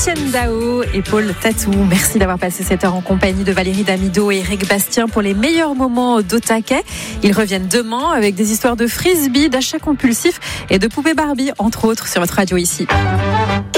Étienne Dao et Paul Tatou. Merci d'avoir passé cette heure en compagnie de Valérie Damido et Eric Bastien pour les meilleurs moments d'Au-Taquet. Ils reviennent demain avec des histoires de frisbee, d'achats compulsifs et de poupées Barbie, entre autres, sur votre radio ici.